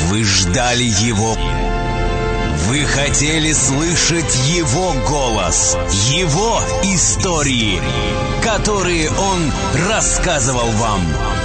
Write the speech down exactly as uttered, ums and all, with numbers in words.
Вы ждали Его. Вы хотели слышать Его голос, Его истории, которые Он рассказывал вам.